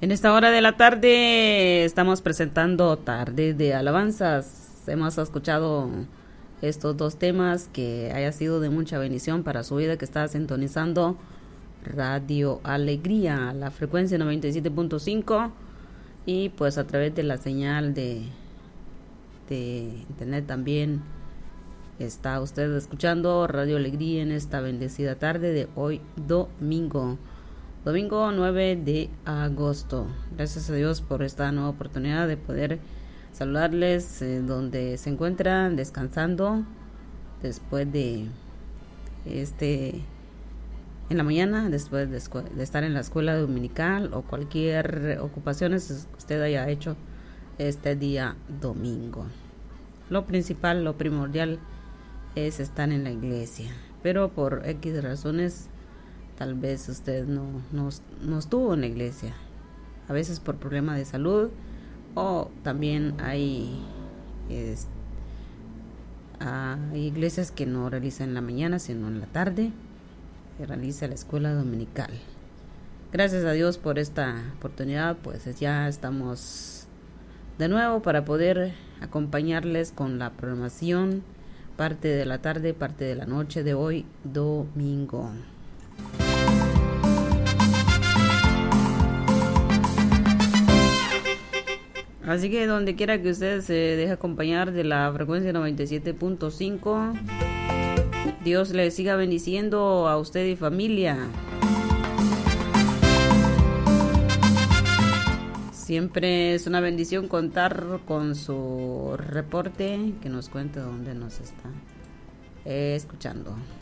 En esta hora de la tarde estamos presentando Tarde de Alabanzas. Hemos escuchado estos dos temas que haya sido de mucha bendición para su vida, que está sintonizando Radio Alegría, la frecuencia 97.5 y pues a través de la señal de internet también está usted escuchando Radio Alegría en esta bendecida tarde de hoy domingo 9 de agosto. Gracias a Dios por esta nueva oportunidad de poder saludarles donde se encuentran descansando después de en la mañana, después de estar en la escuela dominical o cualquier ocupación que usted haya hecho este día domingo. Lo principal, lo primordial es estar en la iglesia, pero por X razones tal vez usted no estuvo en la iglesia, a veces por problema de salud, o también hay iglesias que no realizan en la mañana sino en la tarde, que realiza la escuela dominical. Gracias a Dios por esta oportunidad, pues ya estamos de nuevo para poder acompañarles con la programación, parte de la tarde, parte de la noche de hoy domingo. Así que donde quiera que usted se deje acompañar de la frecuencia 97.5, Dios le siga bendiciendo a usted y familia. Siempre es una bendición contar con su reporte, que nos cuente dónde nos está escuchando.